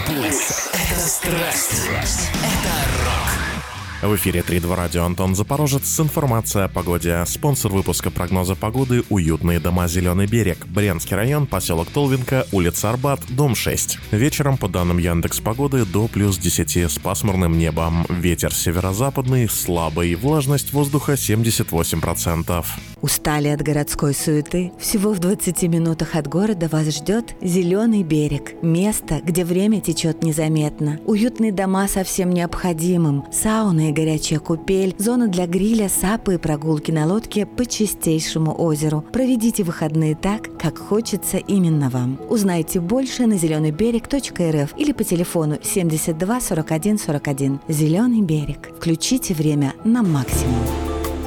Пульс. Это страсть. Это рок. В эфире 3-2 радио Антон Запорожец с информацией о погоде. Спонсор выпуска прогноза погоды — уютные дома «Зеленый берег». Брянский район, поселок Толвинка, улица Арбат, дом 6. Вечером, по данным Яндекс.Погоды, до плюс 10 с пасмурным небом. Ветер северо-западный, слабый, влажность воздуха 78%. Устали от городской суеты? Всего в 20 минутах от города вас ждет «Зеленый берег». Место, где время течет незаметно. Уютные дома со всем необходимым. Сауна и горячая купель, зона для гриля, сапы и прогулки на лодке по чистейшему озеру. Проведите выходные так, как хочется именно вам. Узнайте больше на зеленыйберег.рф или по телефону 72 41 41. «Зеленый берег». Включите время на максимум.